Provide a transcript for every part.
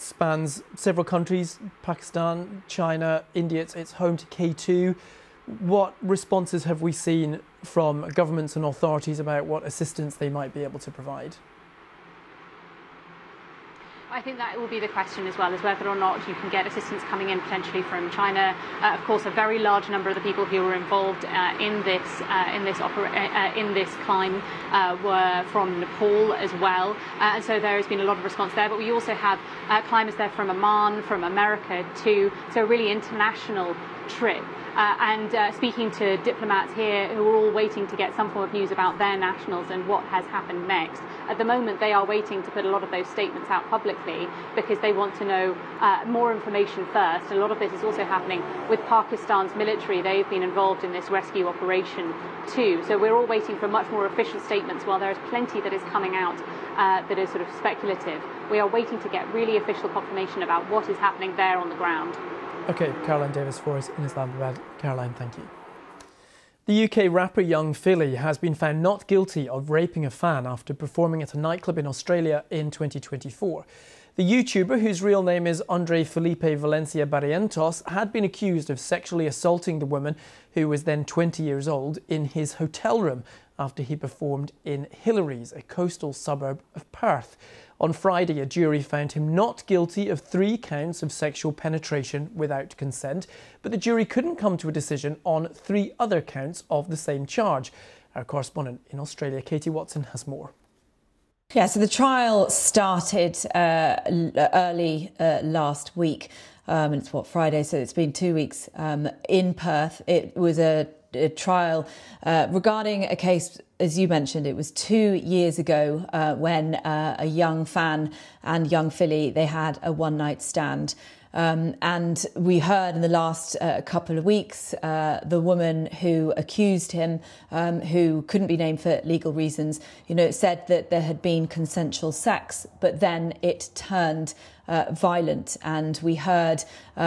spans several countries, Pakistan, China, India. It's home to K2. What responses have we seen from governments and authorities about what assistance they might be able to provide? I think that will be the question as well, as whether or not you can get assistance coming in potentially from China. Of course, a very large number of the people who were involved in this climb were from Nepal as well, and so there has been a lot of response there. But we also have climbers there from Oman, from America too. So a really international trip. Speaking to diplomats here who are all waiting to get some form of news about their nationals and what has happened next. At the moment, they are waiting to put a lot of those statements out publicly because they want to know more information first. A lot of this is also happening with Pakistan's military. They've been involved in this rescue operation too. So we're all waiting for much more official statements while there is plenty that is coming out that is sort of speculative. We are waiting to get really official confirmation about what is happening there on the ground. OK, Caroline Davis for us in Islamabad. Caroline, thank you. The UK rapper Young Philly has been found not guilty of raping a fan after performing at a nightclub in Australia in 2024. The YouTuber, whose real name is Andre Felipe Valencia Barrientos, had been accused of sexually assaulting the woman, who was then 20 years old, in his hotel room after he performed in Hillary's, a coastal suburb of Perth. On Friday, a jury found him not guilty of 3 counts of sexual penetration without consent, but the jury couldn't come to a decision on 3 other counts of the same charge. Our correspondent in Australia, Katie Watson, has more. Yeah, so the trial started early last week. And it's Friday, so it's been 2 weeks in Perth. It was a trial regarding a case, as you mentioned. It was 2 years ago when a young fan and Young Philly, they had a one-night stand. And we heard in the last couple of weeks the woman who accused him, who couldn't be named for legal reasons, said that there had been consensual sex, but then it turned violent. And we heard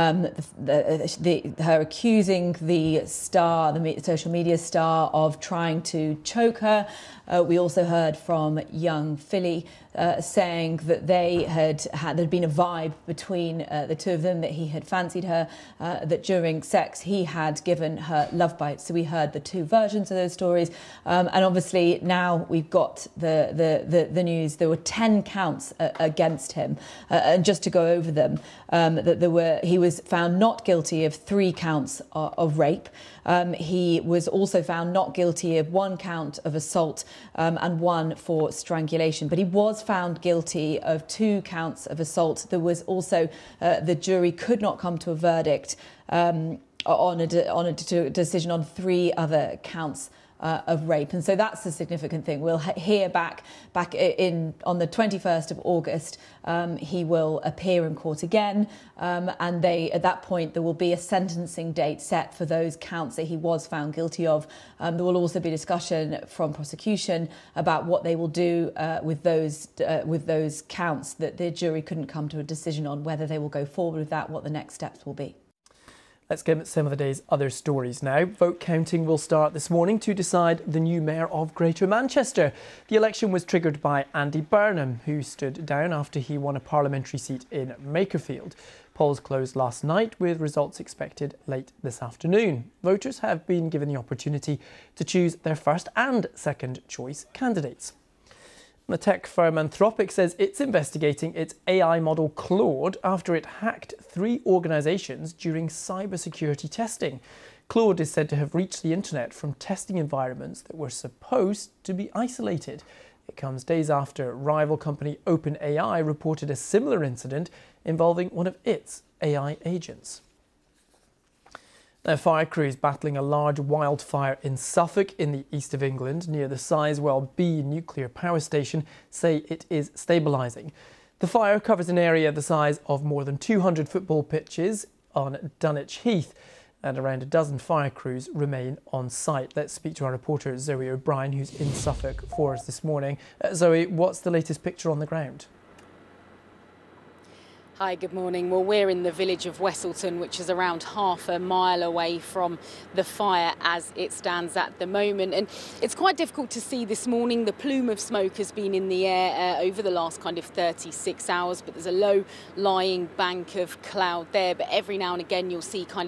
her accusing the star, the social media star, of trying to choke her. We also heard from Young Philly saying that there'd been a vibe between the two of them, that he had fancied her, that during sex he had given her love bites. So we heard the 2 versions of those stories, and obviously now we've got the news. There were 10 counts against him, and just to go over them, that he was found not guilty of 3 counts of rape. He was also found not guilty of 1 count of assault and 1 for strangulation, but he was found guilty of 2 counts of assault. There was also the jury could not come to a verdict on a decision on 3 other counts of rape, and so that's the significant thing. We'll hear back on the 21st of August. He will appear in court again, and at that point there will be a sentencing date set for those counts that he was found guilty of. There will also be discussion from prosecution about what they will do with those counts that the jury couldn't come to a decision on, whether they will go forward with that, what the next steps will be. Let's get at some of the day's other stories now. Vote counting will start this morning to decide the new mayor of Greater Manchester. The election was triggered by Andy Burnham, who stood down after he won a parliamentary seat in Makerfield. Polls closed last night, with results expected late this afternoon. Voters have been given the opportunity to choose their first and second choice candidates. The tech firm Anthropic says it's investigating its AI model Claude after it hacked 3 organisations during cybersecurity testing. Claude is said to have reached the internet from testing environments that were supposed to be isolated. It comes days after rival company OpenAI reported a similar incident involving one of its AI agents. Now, fire crews battling a large wildfire in Suffolk in the east of England near the Sizewell B nuclear power station say it is stabilising. The fire covers an area the size of more than 200 football pitches on Dunwich Heath, and around a dozen fire crews remain on site. Let's speak to our reporter Zoe O'Brien, who's in Suffolk for us this morning. Zoe, what's the latest picture on the ground? Hi, good morning. Well, we're in the village of Westleton, which is around half a mile away from the fire as it stands at the moment. And it's quite difficult to see this morning. The plume of smoke has been in the air over the last kind of 36 hours, but there's a low-lying bank of cloud there. But every now and again, you'll see kind of